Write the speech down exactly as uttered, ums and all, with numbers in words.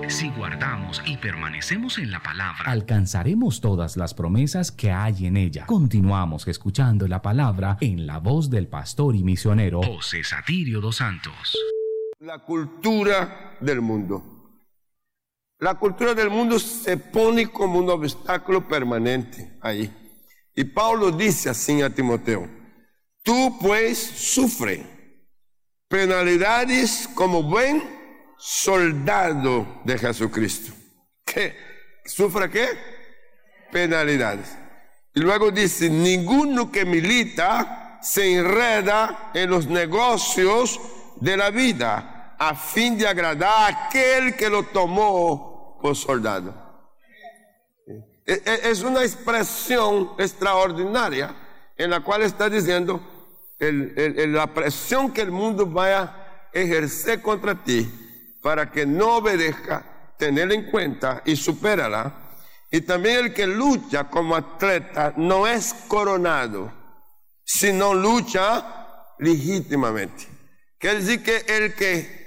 Si guardamos y permanecemos en la palabra, alcanzaremos todas las promesas que hay en ella. Continuamos escuchando la palabra en la voz del pastor y misionero José Satirio dos Santos. La cultura del mundo. La cultura del mundo se pone como un obstáculo permanente ahí. Y Pablo dice así a Timoteo: tú pues sufre penalidades como buen soldado de Jesucristo. ¿Qué? ¿Sufre qué? Penalidades. Y luego dice: ninguno que milita se enreda en los negocios de la vida a fin de agradar a aquel que lo tomó por soldado. Es una expresión extraordinaria en la cual está diciendo el, el, la presión que el mundo vaya a ejercer contra ti para que no obedezca, tenerla en cuenta y supérala. Y también el que lucha como atleta no es coronado, sino lucha legítimamente. Quiere decir que el que